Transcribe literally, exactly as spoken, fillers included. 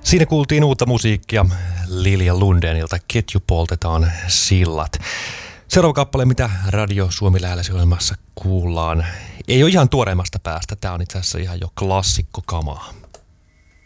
Siinä kuultiin uutta musiikkia Lilja Lundénilta, Ketju poltetaan sillat. Seuraava kappale, mitä Radio Suomi Lähellä-ohjelmassa kuullaan, ei ole ihan tuoreimmasta päästä. Tämä on itse asiassa ihan jo klassikkokamaa.